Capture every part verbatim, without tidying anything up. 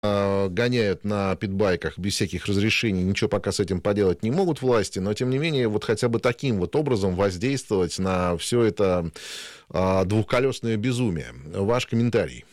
гоняют на питбайках без всяких разрешений, ничего пока с этим поделать не могут власти, но тем не менее вот хотя бы таким вот образом воздействовать на все это а, двухколесное безумие. Ваш комментарий.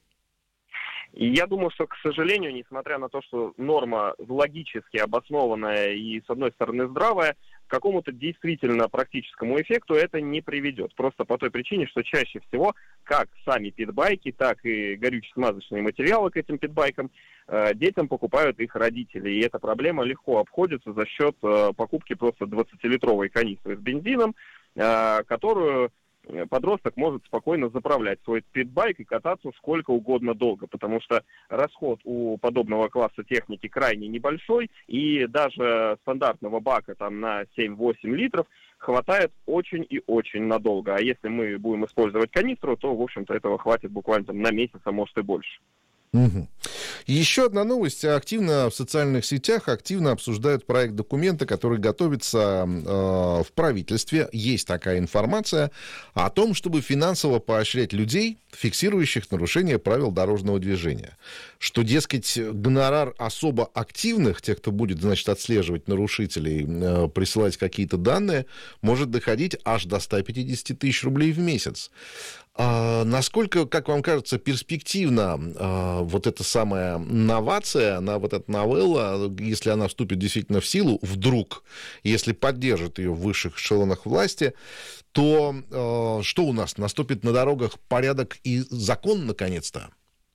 И я думаю, что, к сожалению, несмотря на то, что норма логически обоснованная и, с одной стороны, здравая, к какому-то действительно практическому эффекту это не приведет. Просто по той причине, что чаще всего как сами питбайки, так и горюче-смазочные материалы к этим питбайкам э, детям покупают их родители. И эта проблема легко обходится за счет э, покупки просто двадцатилитровой канистры с бензином, э, которую подросток может спокойно заправлять свой питбайк и кататься сколько угодно долго, потому что расход у подобного класса техники крайне небольшой, и даже стандартного бака там на семь-восемь литров хватает очень и очень надолго. А если мы будем использовать канистру, то, в общем-то, этого хватит буквально там на месяц, а может и больше. Угу. Еще одна новость. Активно в социальных сетях активно обсуждают проект документа, который готовится э, в правительстве. Есть такая информация о том, чтобы финансово поощрять людей, фиксирующих нарушение правил дорожного движения. Что, дескать, гонорар особо активных, тех, кто будет, значит, отслеживать нарушителей, э, присылать какие-то данные, может доходить аж до ста пятидесяти тысяч рублей в месяц. А насколько, как вам кажется, перспективна а, вот эта самая новация, она, вот эта новелла, если она вступит действительно в силу, вдруг, если поддержит ее в высших эшелонах власти, то а, что у нас? Наступит на дорогах порядок и закон, наконец-то?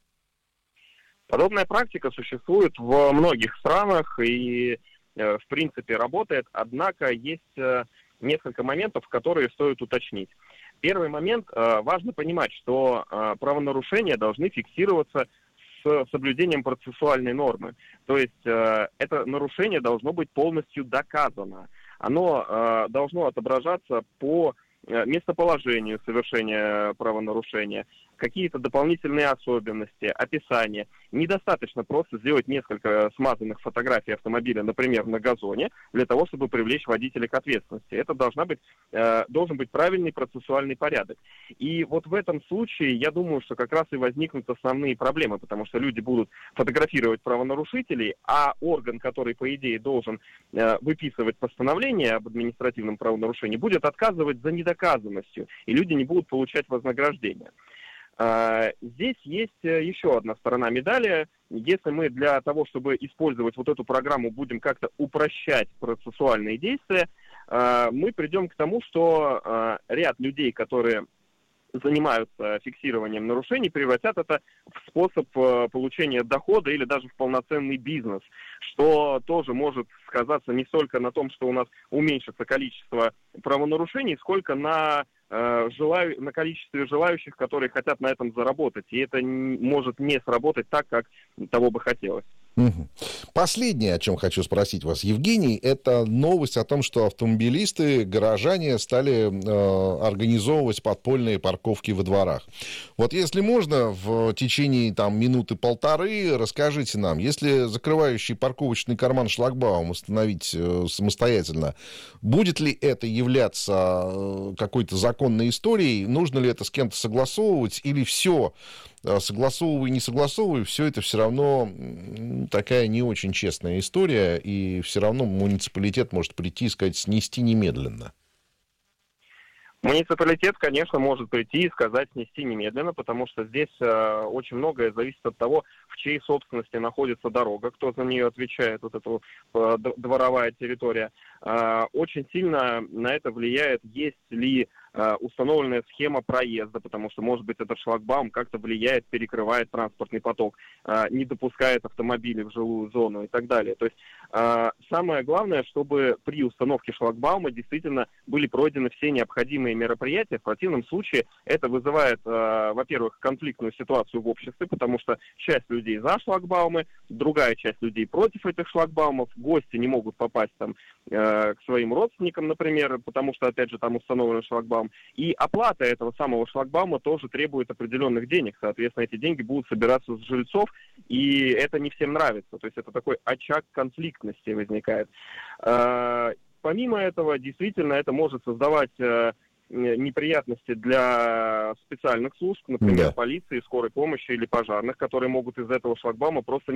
Подобная практика существует в многих странах и, в принципе, работает, однако есть несколько моментов, которые стоит уточнить. Первый момент, важно понимать, что правонарушения должны фиксироваться с соблюдением процессуальной нормы. То есть это нарушение должно быть полностью доказано. Оно должно отображаться по местоположению совершения правонарушения, какие-то дополнительные особенности, описание. Недостаточно просто сделать несколько смазанных фотографий автомобиля, например, на газоне, для того, чтобы привлечь водителя к ответственности. Это должна быть, э, должен быть правильный процессуальный порядок. И вот в этом случае, я думаю, что как раз и возникнут основные проблемы, потому что люди будут фотографировать правонарушителей, а орган, который, по идее, должен э, выписывать постановление об административном правонарушении, будет отказывать за недоказанностью, и люди не будут получать вознаграждение. Здесь есть еще одна сторона медали. Если мы для того, чтобы использовать вот эту программу, будем как-то упрощать процессуальные действия, мы придем к тому, что ряд людей, которые занимаются фиксированием нарушений, превратят это в способ получения дохода или даже в полноценный бизнес, что тоже может сказаться не столько на том, что у нас уменьшится количество правонарушений, сколько на Желаю, на количестве желающих, которые хотят на этом заработать. И это не, может не сработать так, как того бы хотелось. Угу. Последнее, о чем хочу спросить вас, Евгений, это новость о том, что автомобилисты, горожане стали э, организовывать подпольные парковки во дворах. Вот если можно, в течение там, минуты-полторы расскажите нам, если закрывающий парковочный карман шлагбаум установить э, самостоятельно, будет ли это являться э, какой-то законной историей, нужно ли это с кем-то согласовывать, или все, согласовывай, не согласовывай, все это все равно такая не очень честная история, и все равно муниципалитет может прийти и сказать снести немедленно. Муниципалитет, конечно, может прийти и сказать снести немедленно, потому что здесь э, очень многое зависит от того, в чьей собственности находится дорога, кто за нее отвечает, вот эта э, дворовая территория. Э, очень сильно на это влияет, есть ли установленная схема проезда, потому что, может быть, этот шлагбаум как-то влияет, перекрывает транспортный поток, не допускает автомобили в жилую зону и так далее. То есть самое главное, чтобы при установке шлагбаума действительно были пройдены все необходимые мероприятия. В противном случае это вызывает, во-первых, конфликтную ситуацию в обществе, потому что часть людей за шлагбаумы, другая часть людей против этих шлагбаумов, гости не могут попасть там к своим родственникам, например, потому что, опять же, там установлен шлагбаум. И оплата этого самого шлагбаума тоже требует определенных денег. Соответственно, эти деньги будут собираться с жильцов, и это не всем нравится. То есть это такой очаг конфликтности возникает. Помимо этого, действительно, это может создавать неприятности для специальных служб, например, Да. полиции, скорой помощи или пожарных, которые могут из этого шлагбаума просто